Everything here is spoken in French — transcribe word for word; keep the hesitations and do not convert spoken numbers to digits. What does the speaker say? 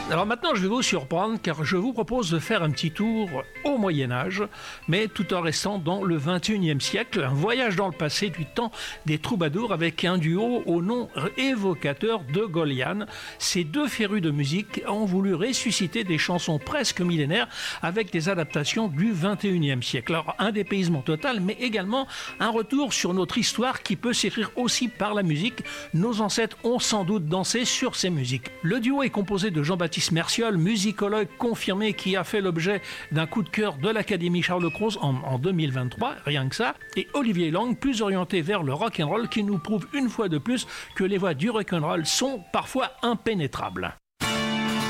Alors maintenant, je vais vous surprendre car je vous propose de faire un petit tour au Moyen-Âge, mais tout en restant dans le vingt et unième siècle. Un voyage dans le passé du temps des troubadours avec un duo au nom évocateur de Golian. Ces deux férus de musique ont voulu ressusciter des chansons presque millénaires avec des adaptations du vingt et unième siècle. Alors, un dépaysement total, mais également un retour sur notre histoire qui peut s'écrire aussi par la musique. Nos ancêtres ont sans doute dansé sur ces musiques. Le duo est composé de Jean-Baptiste Merciol, musicologue confirmé qui a fait l'objet d'un coup de cœur de l'Académie Charles Cros en, en deux mille vingt-trois, rien que ça, et Olivier Lang, plus orienté vers le rock'n'roll, qui nous prouve une fois de plus que les voix du rock'n'roll sont parfois impénétrables.